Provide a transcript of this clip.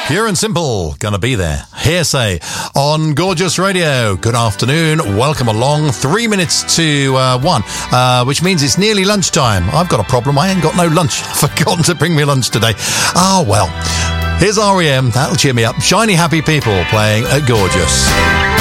Pure and simple, gonna be there. Hearsay on Gorgeous Radio. Good afternoon, welcome along. 3 minutes to 1, which means it's nearly lunchtime. I've got a problem, I ain't got no lunch. I've forgotten to bring me lunch today. Ah, well. Here's R.E.M., that'll cheer me up. Shiny Happy People playing at Gorgeous.